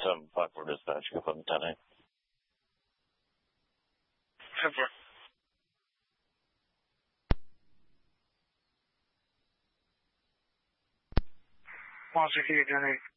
Buckler Dispatch, go from 10-8. 10-4. Monster Key 10-8.